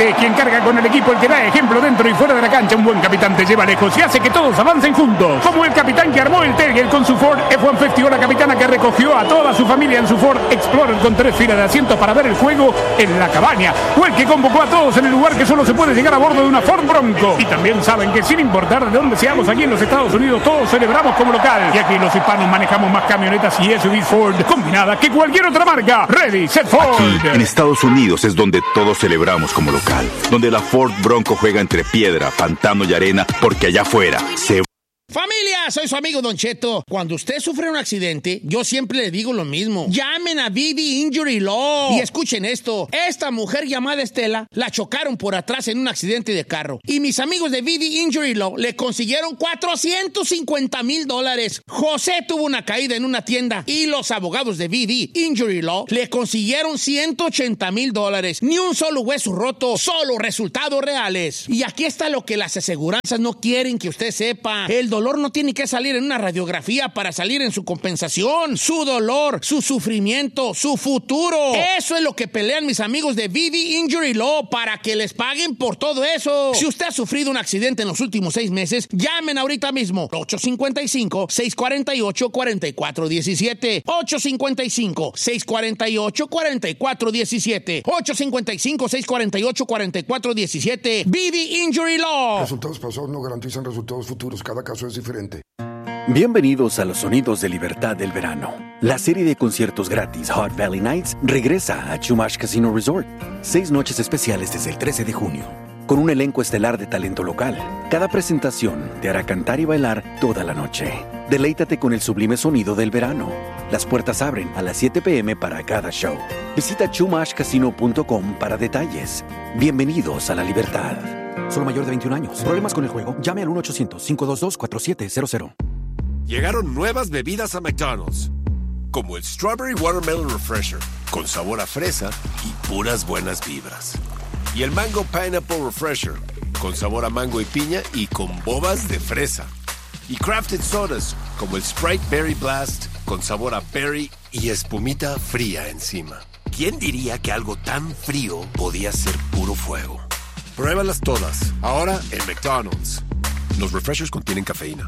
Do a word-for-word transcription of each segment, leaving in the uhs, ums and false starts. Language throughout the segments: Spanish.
Este es quien carga con el equipo, el que da ejemplo dentro y fuera de la cancha. Un buen capitán te lleva lejos y hace que todos avancen juntos. Como el capitán que armó el Terrier con su Ford F ciento cincuenta o la capitana que recogió a toda su familia en su Ford Explorer con tres filas de asientos para ver el juego en la cabaña. O el que convocó a todos en el lugar que solo se puede llegar a bordo de una Ford Bronco. Y también saben que sin importar de dónde seamos aquí en los Estados Unidos, todos celebramos como local. Y aquí los hispanos manejamos más camionetas y S U V Ford combinadas que cualquier otra marca. Ready, set, Ford. Aquí, en Estados Unidos es donde todos celebramos como local. Donde la Ford Bronco juega entre piedra, pantano y arena, porque allá afuera se... ¡Familia! Soy su amigo Don Cheto. Cuando usted sufre un accidente, yo siempre le digo lo mismo. Llamen a V D Injury Law. Y escuchen esto. Esta mujer llamada Estela la chocaron por atrás en un accidente de carro. Y mis amigos de V D Injury Law le consiguieron cuatrocientos cincuenta mil dólares. José tuvo una caída en una tienda y los abogados de V D Injury Law le consiguieron ciento ochenta mil dólares. Ni un solo hueso roto, solo resultados reales. Y aquí está lo que las aseguranzas no quieren que usted sepa. El dolor dolor no tiene que salir en una radiografía para salir en su compensación. Su dolor, su sufrimiento, su futuro. Eso es lo que pelean mis amigos de V D Injury Law para que les paguen por todo eso. Si usted ha sufrido un accidente en los últimos seis meses, llamen ahorita mismo. ocho cinco cinco, seis cuatro ocho, cuatro cuatro uno siete. ocho cinco cinco, seis cuatro ocho, cuatro cuatro uno siete. ocho cinco cinco, seis cuatro ocho, cuatro cuatro uno siete. V D Injury Law. Resultados pasados no garantizan resultados futuros. Cada caso es diferente. Bienvenidos a los Sonidos de Libertad del Verano. La serie de conciertos gratis Hot Valley Nights regresa a Chumash Casino Resort. Seis noches especiales desde el trece de junio. Con un elenco estelar de talento local. Cada presentación te hará cantar y bailar toda la noche. Deleítate con el sublime sonido del verano. Las puertas abren a las siete p m para cada show. Visita chumash casino punto com para detalles. Bienvenidos a la libertad. Solo mayor de veintiún años. ¿Problemas con el juego? Llame al uno ochocientos, cinco dos dos, cuatro siete cero cero. Llegaron nuevas bebidas a McDonald's, como el Strawberry Watermelon Refresher, con sabor a fresa y puras buenas vibras. Y el Mango Pineapple Refresher, con sabor a mango y piña y con bobas de fresa. Y Crafted Sodas, como el Sprite Berry Blast, con sabor a berry y espumita fría encima. ¿Quién diría que algo tan frío podía ser puro fuego? Pruébalas todas, ahora en McDonald's. Los refreshers contienen cafeína.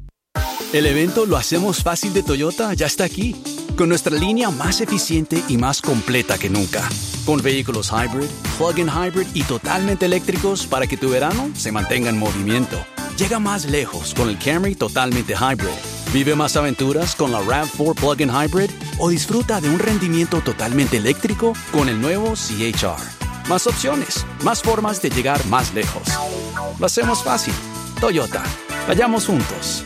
El evento Lo Hacemos Fácil de Toyota ya está aquí, con nuestra línea más eficiente y más completa que nunca. Con vehículos hybrid, plug-in hybrid y totalmente eléctricos para que tu verano se mantenga en movimiento. Llega más lejos con el Camry totalmente hybrid. Vive más aventuras con la RAV cuatro plug-in hybrid o disfruta de un rendimiento totalmente eléctrico con el nuevo C H R. Más opciones, más formas de llegar más lejos. Lo hacemos fácil. Toyota. Vayamos juntos.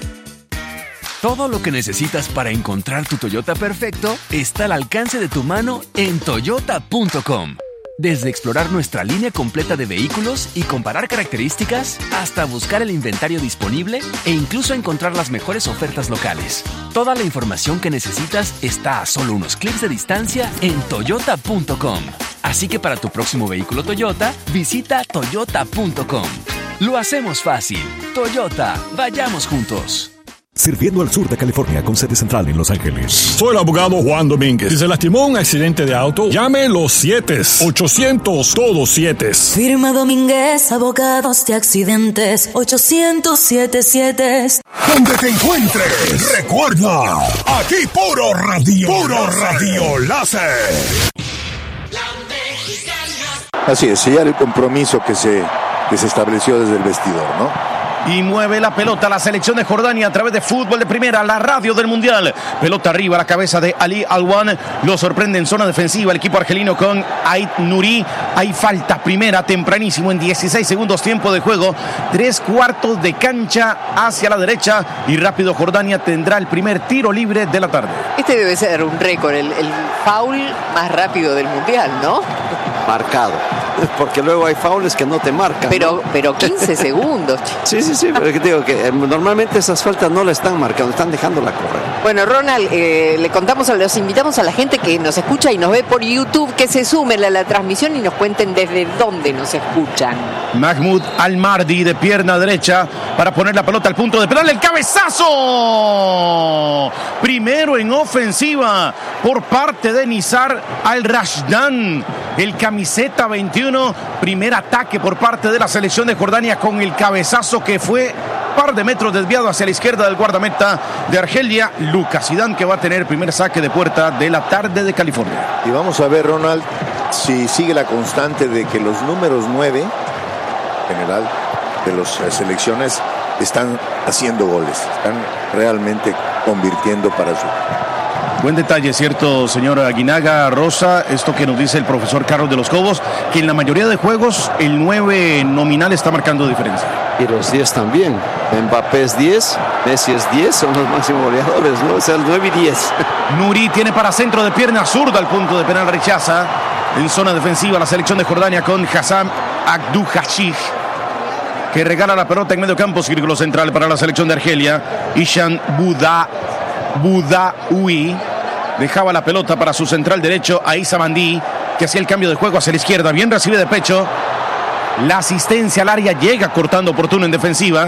Todo lo que necesitas para encontrar tu Toyota perfecto está al alcance de tu mano en toyota punto com. Desde explorar nuestra línea completa de vehículos y comparar características, hasta buscar el inventario disponible e incluso encontrar las mejores ofertas locales. Toda la información que necesitas está a solo unos clics de distancia en toyota punto com. Así que para tu próximo vehículo Toyota, visita toyota punto com. Lo hacemos fácil. Toyota, vayamos juntos. Sirviendo al sur de California con sede central en Los Ángeles. Soy el abogado Juan Domínguez. Si se lastimó en un accidente de auto, llame los siete ochocientos, todos siete. Firma Domínguez, abogados de accidentes, ochocientos setenta y siete. Donde te encuentres, recuerda, aquí puro radio, puro radio láser. Así es, sellar el compromiso que se, que se estableció desde el vestidor, ¿no? Y mueve la pelota la selección de Jordania a través de Fútbol de Primera, la radio del Mundial. Pelota arriba a la cabeza de Ali Alwan. Lo sorprende en zona defensiva el equipo argelino con Ait Nuri. Hay falta primera tempranísimo en dieciséis segundos tiempo de juego. Tres cuartos de cancha hacia la derecha. Y rápido Jordania tendrá el primer tiro libre de la tarde. Este debe ser un récord, el, el foul más rápido del Mundial, ¿no? Marcado. Porque luego hay faules que no te marcan. Pero, ¿no? pero quince segundos. Sí, sí, sí. Pero que te digo que eh, normalmente esas faltas no la están marcando, están dejándola correr. Bueno, Ronald, eh, le contamos, a los invitamos a la gente que nos escucha y nos ve por YouTube que se sumen a la transmisión y nos cuenten desde dónde nos escuchan. Mahmoud Al-Mardi de pierna derecha para poner la pelota al punto de penal. ¡El cabezazo! Primero en ofensiva por parte de Nizar Al-Rashdan. el camiseta veintiuno. Primer ataque por parte de la selección de Jordania con el cabezazo que fue par de metros desviado hacia la izquierda del guardameta de Argelia, Lucas Zidane, que va a tener el primer saque de puerta de la tarde de California. Y vamos a ver, Ronald, si sigue la constante de que los números nueve, general, de las selecciones están haciendo goles, están realmente convirtiendo para su... Buen detalle, cierto, señor Aguinaga Rosa, esto que nos dice el profesor Carlos de los Cobos, que en la mayoría de juegos el nueve nominal está marcando diferencia. Y los diez también. Mbappé es diez, Messi es diez, son los máximos goleadores, ¿no? O sea, el nueve y diez. Nuri tiene para centro de pierna zurda, al punto de penal rechaza. En zona defensiva la selección de Jordania con Hassam Abduhashich, que regala la pelota en medio campo, círculo central para la selección de Argelia. Ishan Buda, Budaoui dejaba la pelota para su central derecho, Aissa Mandi, que hacía el cambio de juego hacia la izquierda. Bien recibe de pecho. La asistencia al área llega cortando oportuno en defensiva.